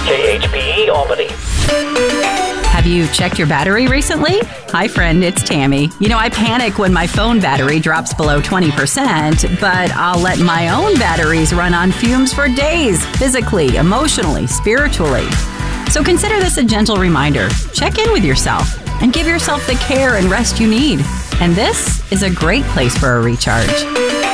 KHPE Albany. Have you checked your battery recently? Hi, friend, it's Tammy. I panic when my phone battery drops below 20%, but I'll let my own batteries run on fumes for days, physically, emotionally, spiritually. So consider this a gentle reminder. Check in with yourself and give yourself the care and rest you need. And this is a great place for a recharge.